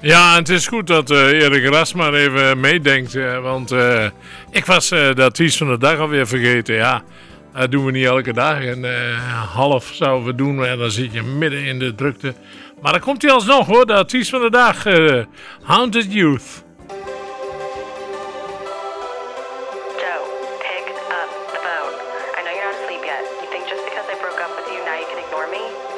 Ja, het is goed dat Erik Rasma even meedenkt. Want ik was de artiest van de dag alweer vergeten. Ja, dat doen we niet elke dag. En half zouden we doen. En dan zit je midden in de drukte. Maar dan komt hij alsnog hoor, de artiest van de dag. Haunted Youth.